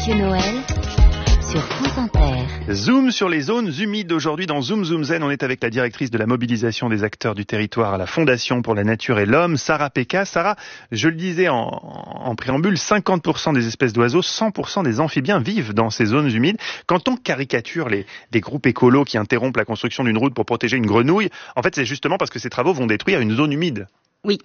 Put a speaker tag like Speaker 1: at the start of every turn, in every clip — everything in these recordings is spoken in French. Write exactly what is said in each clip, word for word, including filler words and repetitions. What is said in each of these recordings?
Speaker 1: Mathieu Noël sur France Inter.
Speaker 2: Zoom sur les zones humides. Aujourd'hui dans Zoom Zoom Zen, on est avec la directrice de la mobilisation des acteurs du territoire à la Fondation pour la Nature et l'Homme, Sarah Péka. Sarah, je le disais en, en préambule, cinquante pour cent des espèces d'oiseaux, cent pour cent des amphibiens vivent dans ces zones humides. Quand on caricature les, les groupes écolos qui interrompent la construction d'une route pour protéger une grenouille, en fait c'est justement parce que ces travaux vont détruire une zone humide.
Speaker 3: Oui,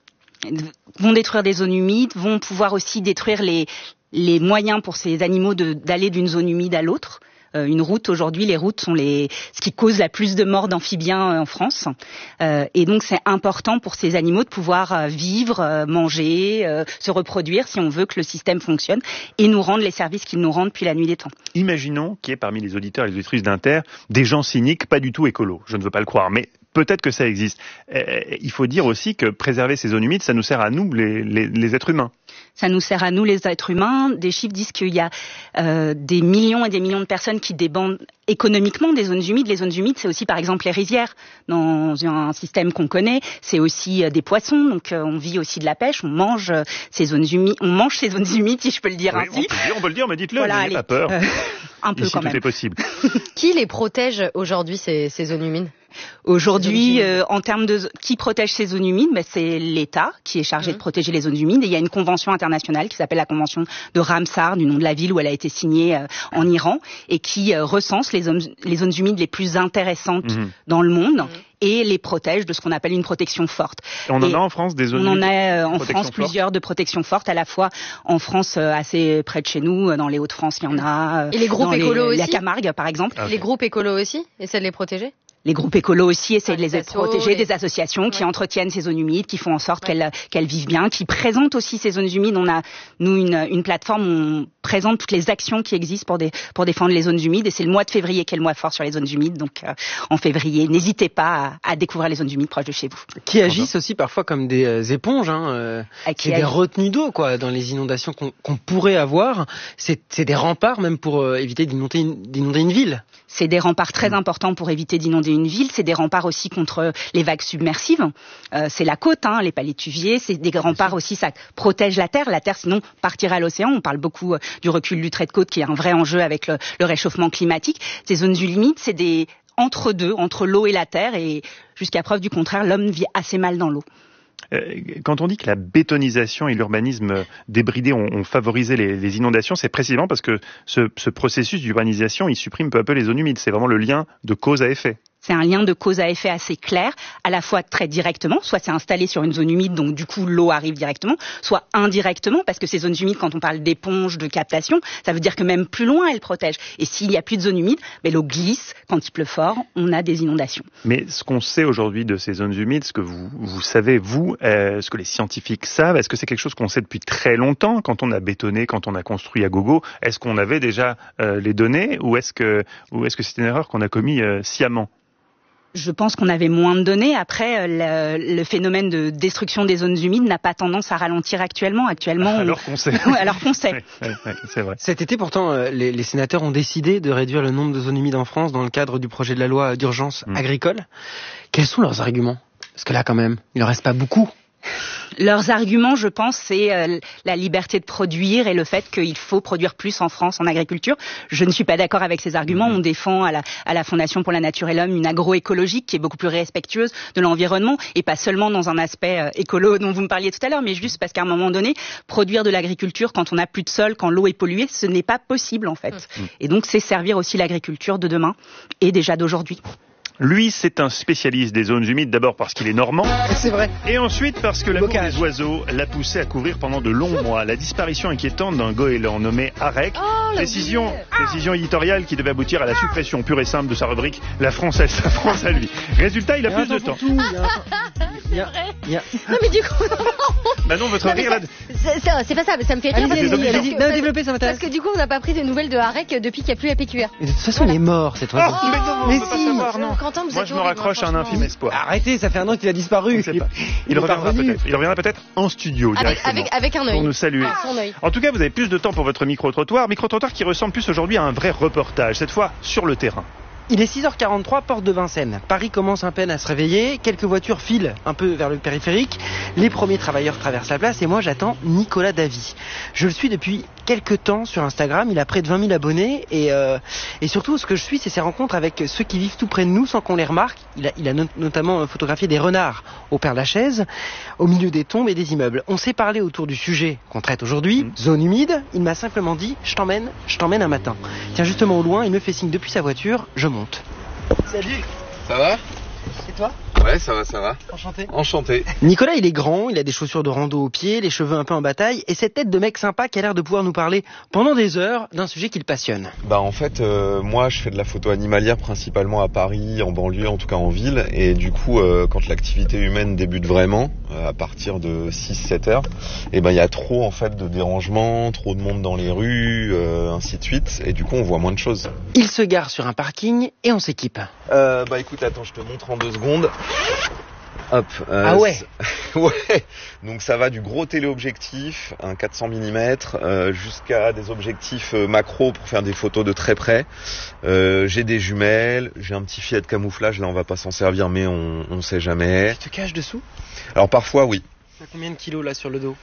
Speaker 3: vont détruire des zones humides, vont pouvoir aussi détruire les, les moyens pour ces animaux de, d'aller d'une zone humide à l'autre. Euh, une route, aujourd'hui, les routes sont les, ce qui cause la plus de morts d'amphibiens euh, en France. Euh, et donc, c'est important pour ces animaux de pouvoir euh, vivre, euh, manger, euh, se reproduire, si on veut que le système fonctionne, et nous rendre les services qu'ils nous rendent depuis la nuit des temps.
Speaker 2: Imaginons qu'il y ait parmi les auditeurs et les auditrices d'Inter des gens cyniques, pas du tout écolos. Je ne veux pas le croire, mais peut-être que ça existe. Euh, il faut dire aussi que préserver ces zones humides, ça nous sert à nous, les, les, les êtres humains.
Speaker 3: Ça nous sert à nous, les êtres humains. Des chiffres disent qu'il y a euh, des millions et des millions de personnes qui dépendent économiquement des zones humides. Les zones humides, c'est aussi par exemple les rizières, dans un système qu'on connaît. C'est aussi euh, des poissons, donc euh, on vit aussi de la pêche. On mange euh, ces zones humides, on mange ces zones humides, si je peux le dire
Speaker 2: Oui,
Speaker 3: ainsi.
Speaker 2: On peut le dire, on peut le dire, mais dites-le,
Speaker 3: voilà,
Speaker 2: n'ayez
Speaker 3: allez,
Speaker 2: pas peur.
Speaker 3: Euh, un peu
Speaker 2: Ici,
Speaker 3: quand
Speaker 2: tout
Speaker 3: même.
Speaker 2: est possible.
Speaker 4: Qui les protège aujourd'hui, ces, ces zones humides ?
Speaker 3: Aujourd'hui, euh, en termes de qui protège ces zones humides, ben, c'est l'État qui est chargé mmh. de protéger les zones humides. Et il y a une convention internationale qui s'appelle la convention de Ramsar, du nom de la ville où elle a été signée euh, en Iran, et qui euh, recense les zones, les zones humides les plus intéressantes mmh. dans le monde. Mmh. Et les protège de ce qu'on appelle une protection forte.
Speaker 2: Et on en
Speaker 3: et
Speaker 2: a en France des zones
Speaker 3: On
Speaker 2: humides
Speaker 3: en a euh, en France
Speaker 2: forte.
Speaker 3: plusieurs de protection forte, à la fois en France euh, assez près de chez nous, dans les Hauts-de-France il y en a. Euh,
Speaker 4: et les groupes écolos aussi.
Speaker 3: La Camargue par exemple.
Speaker 4: Okay. Les groupes écolos aussi essaient de les protéger.
Speaker 3: Les groupes écolos aussi essaient ah, de les protéger,
Speaker 4: et...
Speaker 3: des associations qui ouais. entretiennent ces zones humides, qui font en sorte ouais. qu'elles, qu'elles vivent bien, qui présentent aussi ces zones humides. On a, nous, une, une plateforme où on présente toutes les actions qui existent pour, des, pour défendre les zones humides. Et c'est le mois de février qui est le mois fort sur les zones humides. Donc, euh, en février, n'hésitez pas à, à découvrir les zones humides proches de chez vous.
Speaker 5: Qui agissent aussi parfois comme des euh, éponges. Hein, euh, c'est des retenues d'eau, quoi, dans les inondations qu'on, qu'on pourrait avoir. C'est, c'est des remparts même pour euh, éviter d'inonder une, d'inonder une ville.
Speaker 3: C'est des remparts très importants pour éviter d'inonder une ville. C'est des remparts aussi contre les vagues submersives. Euh, c'est la côte, hein, les palétuviers. C'est des remparts aussi, ça protège la terre. La terre, sinon, partirait à l'océan. On parle beaucoup euh, du recul du trait de côte, qui est un vrai enjeu avec le, le réchauffement climatique. Ces zones humides, c'est des entre-deux, entre l'eau et la terre. Et jusqu'à preuve du contraire, l'homme vit assez mal dans l'eau.
Speaker 2: Quand on dit que la bétonisation et l'urbanisme débridé ont, ont favorisé les, les inondations, c'est précisément parce que ce, ce processus d'urbanisation, il supprime peu à peu les zones humides. C'est vraiment le lien de cause à effet.
Speaker 3: C'est un lien de cause à effet assez clair, à la fois très directement, soit c'est installé sur une zone humide, donc du coup l'eau arrive directement, soit indirectement, parce que ces zones humides, quand on parle d'éponges, de captation, ça veut dire que même plus loin, elles protègent. Et s'il n'y a plus de zone humide, ben, l'eau glisse, quand il pleut fort, on a des inondations.
Speaker 2: Mais ce qu'on sait aujourd'hui de ces zones humides, ce que vous, vous savez, vous, euh, ce que les scientifiques savent, est-ce que c'est quelque chose qu'on sait depuis très longtemps, quand on a bétonné, quand on a construit à gogo? Est-ce qu'on avait déjà euh, les données, ou est-ce que, ou est-ce que c'est une erreur qu'on a commise euh, sciemment?
Speaker 3: Je pense qu'on avait moins de données. Après, le, le phénomène de destruction des zones humides n'a pas tendance à ralentir actuellement. Actuellement,
Speaker 2: alors qu'on sait.
Speaker 3: Ouais, alors qu'on sait.
Speaker 2: Ouais, ouais, ouais, c'est vrai.
Speaker 5: Cet été, pourtant, les, les sénateurs ont décidé de réduire le nombre de zones humides en France dans le cadre du projet de la loi d'urgence mmh. agricole. Quels sont leurs arguments ? Parce que là, quand même, il ne reste pas beaucoup.
Speaker 3: Leurs arguments, je pense, c'est euh, la liberté de produire et le fait qu'il faut produire plus en France en agriculture. Je ne suis pas d'accord avec ces arguments. On défend à la, à la Fondation pour la Nature et l'Homme une agroécologique qui est beaucoup plus respectueuse de l'environnement et pas seulement dans un aspect euh, écolo dont vous me parliez tout à l'heure, mais juste parce qu'à un moment donné, produire de l'agriculture quand on n'a plus de sol, quand l'eau est polluée, ce n'est pas possible en fait. Mmh. Et donc c'est servir aussi l'agriculture de demain et déjà d'aujourd'hui.
Speaker 2: Lui, c'est un spécialiste des zones humides, d'abord parce qu'il est normand.
Speaker 5: C'est vrai.
Speaker 2: Et ensuite parce que l'amour des oiseaux l'a poussé à couvrir pendant de longs mois la disparition inquiétante d'un goéland nommé Arek. Oh, décision, décision éditoriale qui devait aboutir à la suppression pure et simple de sa rubrique La France à, sa France à lui. Résultat, il a plus de temps.
Speaker 5: Tout, il y a, il y a...
Speaker 4: Non mais du coup...
Speaker 2: Bah non, votre non, rire là...
Speaker 4: C'est, c'est, c'est pas ça, mais ça me fait rire.
Speaker 5: Allez-y,
Speaker 4: parce,
Speaker 5: allez-y, allez-y. Non, développez, ça m'intéresse.
Speaker 4: Parce que du coup, on n'a pas pris de nouvelles de Arek depuis qu'il n'y a plus la P Q R.
Speaker 5: Mais de toute façon, voilà. Il est mort, cet oiseau.
Speaker 2: Oh, mais non,
Speaker 5: mais
Speaker 2: on peut
Speaker 5: si.
Speaker 2: pas savoir, non.
Speaker 4: Quentin, vous
Speaker 2: Moi,
Speaker 4: êtes
Speaker 2: je me
Speaker 4: horrible,
Speaker 2: raccroche à un infime espoir.
Speaker 5: Arrêtez, ça fait un an qu'il a disparu.
Speaker 2: Il, il,
Speaker 5: il
Speaker 2: reviendra peut-être. Il reviendra peut-être en studio
Speaker 4: avec, avec, avec un œil.
Speaker 2: Pour nous saluer.
Speaker 4: Ah, son œil.
Speaker 2: En tout cas, vous avez plus de temps pour votre micro-trottoir. Micro-trottoir qui ressemble plus aujourd'hui à un vrai reportage, cette fois sur le terrain.
Speaker 5: Il est six heures quarante-trois, porte de Vincennes. Paris commence à peine à se réveiller. Quelques voitures filent un peu vers le périphérique. Les premiers travailleurs traversent la place et moi j'attends Nicolas Davy. Je le suis depuis quelques temps sur Instagram. Il a près de vingt mille abonnés et, euh, et surtout ce que je suis, c'est ses rencontres avec ceux qui vivent tout près de nous sans qu'on les remarque. Il a, il a not- notamment photographié des renards au Père-Lachaise, au milieu des tombes et des immeubles. On s'est parlé autour du sujet qu'on traite aujourd'hui, mmh. zone humide. Il m'a simplement dit, je t'emmène, je t'emmène un matin. Tiens, justement au loin, il me fait signe depuis sa voiture, je monte. Salut.
Speaker 6: Ça va ?
Speaker 5: Et toi ?
Speaker 6: Ouais, ça va, ça va.
Speaker 5: Enchanté.
Speaker 6: Enchanté.
Speaker 5: Nicolas, il est grand, il a des chaussures de rando aux pieds, les cheveux un peu en bataille, et cette tête de mec sympa qui a l'air de pouvoir nous parler pendant des heures d'un sujet qui le passionne.
Speaker 6: Bah en fait, euh, moi je fais de la photo animalière principalement à Paris, en banlieue, en tout cas en ville, et du coup, euh, quand l'activité humaine débute vraiment, euh, à partir de six sept heures, et ben il y a trop en fait de dérangements, trop de monde dans les rues, euh, ainsi de suite, et du coup on voit moins de choses.
Speaker 5: Il se gare sur un parking et on s'équipe.
Speaker 6: Euh, bah écoute, attends, je te montre en deux secondes. Hop. Euh,
Speaker 5: ah ouais.
Speaker 6: Ouais. Donc ça va du gros téléobjectif, un quatre cents millimètres, euh, jusqu'à des objectifs euh, macro pour faire des photos de très près. Euh, j'ai des jumelles, j'ai un petit filet de camouflage. Là, on va pas s'en servir, mais on, on sait jamais.
Speaker 5: Tu te caches dessous ?
Speaker 6: Alors parfois, oui.
Speaker 5: T'as combien de kilos là sur le dos ?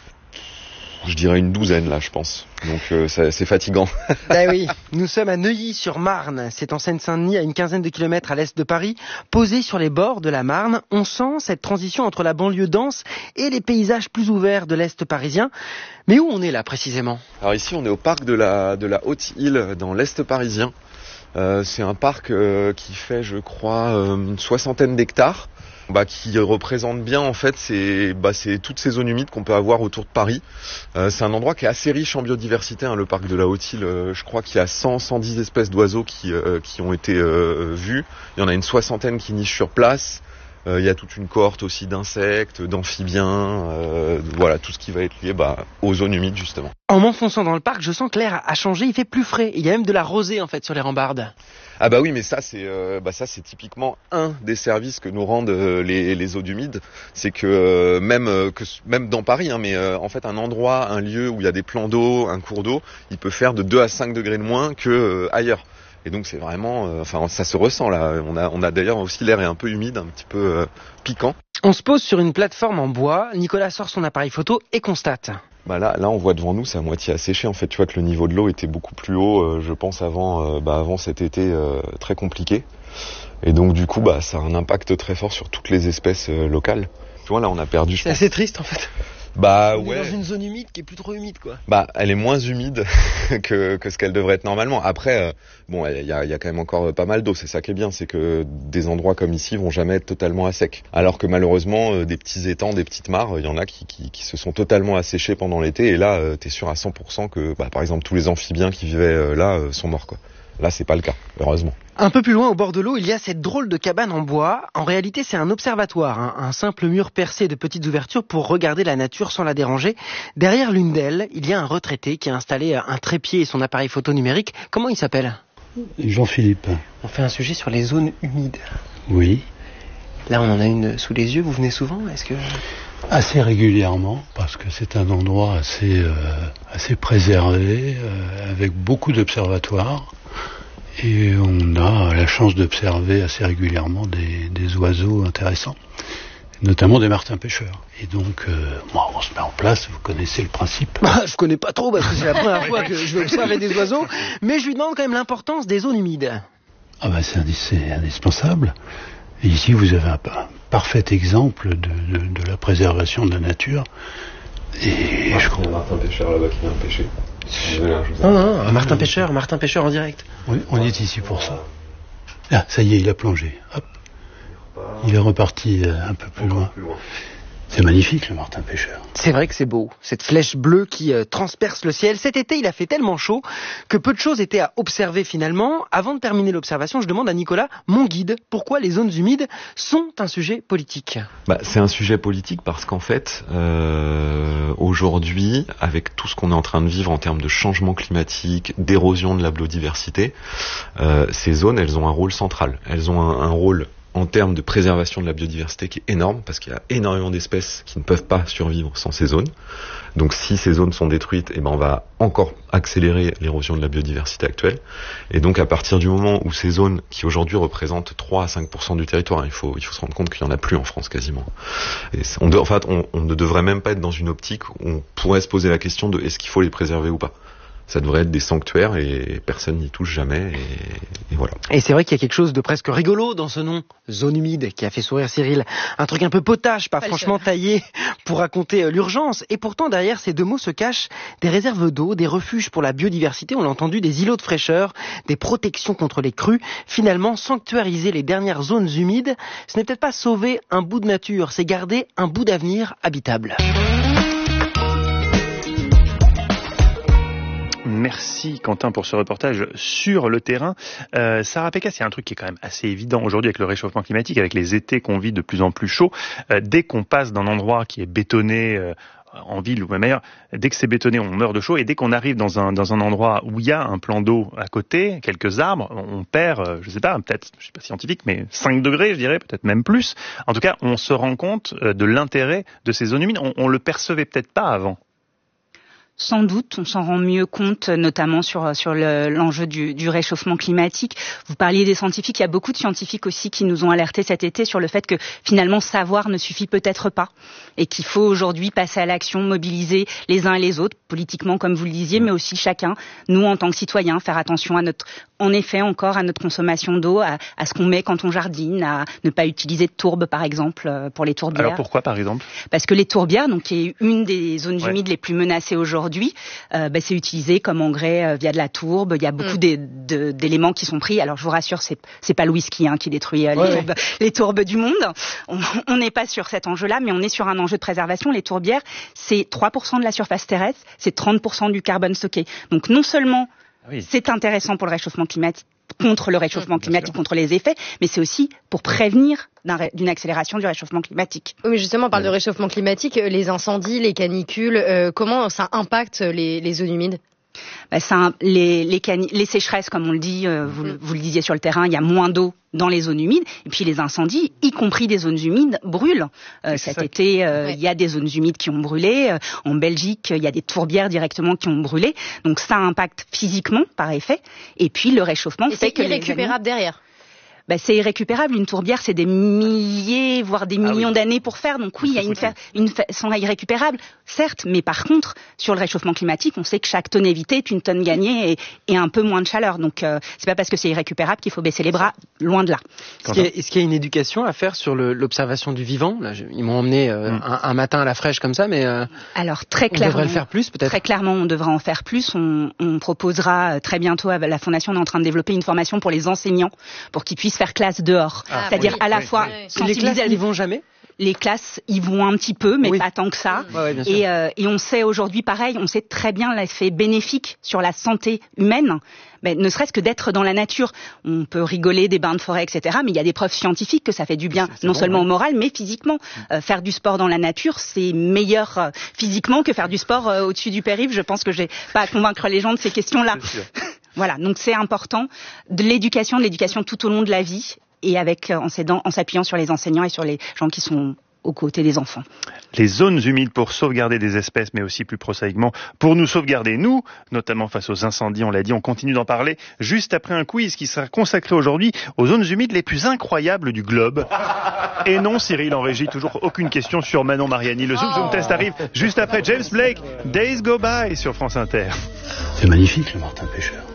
Speaker 6: Je dirais une douzaine là, je pense. Donc euh, c'est, c'est fatigant.
Speaker 5: Ben oui, nous sommes à Neuilly-sur-Marne. C'est en Seine-Saint-Denis, à une quinzaine de kilomètres à l'est de Paris. Posé sur les bords de la Marne, on sent cette transition entre la banlieue dense et les paysages plus ouverts de l'est parisien. Mais où on est là précisément ?
Speaker 6: Alors ici, on est au parc de la de la Haute-Île, dans l'est parisien. Euh, c'est un parc euh, qui fait, je crois, euh, une soixantaine d'hectares. Bah, qui représente bien en fait c'est, bah, c'est toutes ces zones humides qu'on peut avoir autour de Paris. Euh, c'est un endroit qui est assez riche en biodiversité, hein, le parc de la Haute-Île. Euh, je crois qu'il y a cent à cent dix espèces d'oiseaux qui, euh, qui ont été euh, vues. Il y en a une soixantaine qui nichent sur place. Euh, il y a toute une cohorte aussi d'insectes, d'amphibiens, euh, voilà, tout ce qui va être lié bah, aux zones humides justement.
Speaker 5: En m'enfonçant dans le parc, je sens que l'air a changé, il fait plus frais. Il y a même de la rosée en fait sur les rambardes.
Speaker 6: Ah bah oui, mais ça c'est euh, bah ça c'est typiquement un des services que nous rendent euh, les les zones humides, c'est que euh, même euh, que même dans Paris, hein, mais euh, en fait un endroit, un lieu où il y a des plans d'eau, un cours d'eau, il peut faire de deux à cinq degrés de moins que euh, ailleurs. Et donc c'est vraiment, euh, enfin ça se ressent là. On a on a d'ailleurs aussi l'air est un peu humide, un petit peu euh, piquant.
Speaker 5: On se pose sur une plateforme en bois. Nicolas sort son appareil photo et constate.
Speaker 6: Bah là, là, on voit devant nous, c'est à moitié asséché. En fait, tu vois que le niveau de l'eau était beaucoup plus haut, euh, je pense, avant, euh, bah, avant cet été euh, très compliqué. Et donc, du coup, bah, ça a un impact très fort sur toutes les espèces euh, locales. Tu vois, là, on a perdu. Je
Speaker 5: c'est
Speaker 6: pense...
Speaker 5: assez triste, en fait.
Speaker 6: Bah
Speaker 5: on
Speaker 6: ouais.
Speaker 5: est dans une zone humide qui est plus trop humide, quoi.
Speaker 6: Bah, elle est moins humide que que ce qu'elle devrait être normalement. Après, euh, bon, il y a il y a quand même encore pas mal d'eau. C'est ça qui est bien, c'est que des endroits comme ici vont jamais être totalement à sec. Alors que malheureusement, euh, des petits étangs, des petites mares, il y en a qui qui qui se sont totalement asséchés pendant l'été. Et là, euh, t'es sûr à cent pour cent que, bah, par exemple, tous les amphibiens qui vivaient euh, là euh, sont morts, quoi. Là, c'est pas le cas, heureusement.
Speaker 5: Un peu plus loin, au bord de l'eau, il y a cette drôle de cabane en bois. En réalité, c'est un observatoire, hein, un simple mur percé de petites ouvertures pour regarder la nature sans la déranger. Derrière l'une d'elles, il y a un retraité qui a installé un trépied et son appareil photo numérique. Comment il s'appelle ?
Speaker 7: Jean-Philippe.
Speaker 5: On fait un sujet sur les zones humides.
Speaker 7: Oui.
Speaker 5: Là, on en a une sous les yeux. Vous venez souvent ? Est-ce que...
Speaker 7: Assez régulièrement, parce que c'est un endroit assez, euh, assez préservé, euh, avec beaucoup d'observatoires. Et on a la chance d'observer assez régulièrement des, des oiseaux intéressants, notamment des martins pêcheurs. Et donc, euh, bon, on se met en place, vous connaissez le principe.
Speaker 5: Bah, je connais pas trop, parce que c'est la première fois que je vais observer des oiseaux, mais je lui demande quand même l'importance des zones humides.
Speaker 7: Ah bah c'est, c'est indispensable. Et ici, vous avez un, un parfait exemple de, de, de la préservation de la nature. Et
Speaker 6: ah,
Speaker 7: je crois...
Speaker 6: Il y a un martin pêcheur là-bas qui vient pêcher.
Speaker 5: Non, non, un martin pêcheur, un martin pêcheur en direct.
Speaker 7: Oui, on est ici pour ça. Là, ça y est, il a plongé. Hop. Il est reparti un peu plus loin. C'est magnifique, le martin pêcheur.
Speaker 5: C'est vrai que c'est beau, cette flèche bleue qui euh, transperce le ciel. Cet été, il a fait tellement chaud que peu de choses étaient à observer finalement. Avant de terminer l'observation, je demande à Nicolas, mon guide, pourquoi les zones humides sont un sujet politique ?
Speaker 6: Bah, c'est un sujet politique parce qu'en fait, euh, aujourd'hui, avec tout ce qu'on est en train de vivre en termes de changement climatique, d'érosion de la biodiversité, euh, ces zones, elles ont un rôle central. Elles ont un, un rôle en termes de préservation de la biodiversité qui est énorme, parce qu'il y a énormément d'espèces qui ne peuvent pas survivre sans ces zones. Donc si ces zones sont détruites, eh ben on va encore accélérer l'érosion de la biodiversité actuelle. Et donc à partir du moment où ces zones, qui aujourd'hui représentent trois à cinq pour cent du territoire, il faut, il faut se rendre compte qu'il n'y en a plus en France quasiment. Et on de, en fait, on, on ne devrait même pas être dans une optique où on pourrait se poser la question de est-ce qu'il faut les préserver ou pas. ça devrait être des sanctuaires et personne n'y touche jamais et, et voilà.
Speaker 5: Et c'est vrai qu'il y a quelque chose de presque rigolo dans ce nom, zone humide, qui a fait sourire Cyril. Un truc un peu potache, pas, pas franchement taillé pour raconter l'urgence. Et pourtant, derrière ces deux mots se cachent des réserves d'eau, des refuges pour la biodiversité, on l'a entendu, des îlots de fraîcheur, des protections contre les crues. Finalement, sanctuariser les dernières zones humides, ce n'est peut-être pas sauver un bout de nature, c'est garder un bout d'avenir habitable.
Speaker 2: Merci Quentin pour ce reportage sur le terrain. Euh, Sarah Péka, c'est un truc qui est quand même assez évident aujourd'hui avec le réchauffement climatique, avec les étés qu'on vit de plus en plus chauds. Euh, dès qu'on passe d'un endroit qui est bétonné euh, en ville ou même ailleurs, dès que c'est bétonné, on meurt de chaud. Et dès qu'on arrive dans un dans un endroit où il y a un plan d'eau à côté, quelques arbres, on perd, euh, je sais pas, peut-être, je suis pas scientifique, mais cinq degrés, je dirais, peut-être même plus. En tout cas, on se rend compte de l'intérêt de ces zones humides. On, on le percevait peut-être pas avant.
Speaker 3: Sans doute, on s'en rend mieux compte, notamment sur sur le, l'enjeu du, du réchauffement climatique. Vous parliez des scientifiques, il y a beaucoup de scientifiques aussi qui nous ont alertés cet été sur le fait que finalement savoir ne suffit peut-être pas et qu'il faut aujourd'hui passer à l'action, mobiliser les uns et les autres, politiquement comme vous le disiez, mais aussi chacun, nous en tant que citoyens, faire attention à notre, en effet encore à notre consommation d'eau, à, à ce qu'on met quand on jardine, à ne pas utiliser de tourbe par exemple pour les tourbières.
Speaker 2: Alors pourquoi par exemple ?
Speaker 3: Parce que les tourbières, donc qui est une des zones
Speaker 2: ouais.
Speaker 3: humides les plus menacées aujourd'hui. Aujourd'hui, euh, bah, c'est utilisé comme engrais euh, via de la tourbe. Il y a beaucoup mmh. de, de, d'éléments qui sont pris. Alors je vous rassure, c'est c'est pas le whisky hein, qui détruit euh, les, ouais. tourbes, les tourbes du monde. On n'est pas sur cet enjeu-là, mais on est sur un enjeu de préservation. Les tourbières, c'est trois pour cent de la surface terrestre, c'est trente pour cent du carbone stocké. Donc non seulement oui. c'est intéressant pour le réchauffement climatique, contre le réchauffement climatique, contre les effets, mais c'est aussi pour prévenir d'un, d'une accélération du réchauffement climatique.
Speaker 4: Oui, mais justement, on parle de réchauffement climatique, les incendies, les canicules, euh, comment ça impacte les, les zones humides ?
Speaker 3: Bah, ça, les, les, cani- les sécheresses, comme on le dit, euh, vous, mmh. vous le disiez sur le terrain, il y a moins d'eau dans les zones humides, et puis les incendies, y compris des zones humides, brûlent. Euh, cet ça. été, euh, ouais. il y a des zones humides qui ont brûlé. Euh, en Belgique, il y a des tourbières directement qui ont brûlé. Donc ça impacte physiquement, par effet. Et puis le réchauffement
Speaker 4: et
Speaker 3: fait
Speaker 4: c'est
Speaker 3: que
Speaker 4: irrécupérable
Speaker 3: les animaux... derrière. Bah, c'est irrécupérable. Une tourbière, c'est des milliers, voire des millions ah oui. d'années pour faire. Donc oui, il y a une, fa- une fa- sont irrécupérables, certes. Mais par contre, sur le réchauffement climatique, on sait que chaque tonne évitée est une tonne gagnée et, et un peu moins de chaleur. Donc euh, c'est pas parce que c'est irrécupérable qu'il faut baisser les bras. Loin de là.
Speaker 5: Est-ce qu'il y a, est-ce qu'il y a une éducation à faire sur le, l'observation du vivant ? Là, je, ils m'ont emmené euh, mm. un, un matin à la fraîche comme ça, mais euh,
Speaker 3: alors très clairement,
Speaker 5: on devrait le faire plus, peut-être.
Speaker 3: Très clairement, on devrait en faire plus. On, on proposera très bientôt à la Fondation, on est en train de développer une formation pour les enseignants, pour qu'ils puissent faire classe dehors. Ah, C'est-à-dire oui, à la
Speaker 5: oui,
Speaker 3: fois
Speaker 5: oui. sensibiliser. Les classes n'y vont jamais ?
Speaker 3: Les classes y vont un petit peu, mais
Speaker 5: oui.
Speaker 3: pas tant que ça.
Speaker 5: Ouais, ouais, bien
Speaker 3: et,
Speaker 5: sûr.
Speaker 3: euh, et on sait aujourd'hui, pareil, on sait très bien l'effet bénéfique sur la santé humaine, mais ne serait-ce que d'être dans la nature. On peut rigoler des bains de forêt, et cetera, mais il y a des preuves scientifiques que ça fait du bien, c'est, c'est non bon, seulement ouais. au moral, mais physiquement. Euh, faire du sport dans la nature, c'est meilleur euh, physiquement que faire du sport euh, au-dessus du périph'. Je pense que j'ai pas à convaincre les gens de ces questions-là. Voilà, donc c'est important. De l'éducation, de l'éducation tout au long de la vie. Et avec, en, en s'appuyant sur les enseignants et sur les gens qui sont aux côtés des enfants.
Speaker 2: Les zones humides pour sauvegarder des espèces, mais aussi plus prosaïquement, pour nous sauvegarder, nous, notamment face aux incendies, on l'a dit, on continue d'en parler juste après un quiz qui sera consacré aujourd'hui aux zones humides les plus incroyables du globe. Et non, Cyril, en régie, toujours aucune question sur Manon Mariani. Le Zoom Zoom Test arrive juste après James Blake, Days Go By sur France Inter.
Speaker 7: C'est magnifique, le martin pêcheur.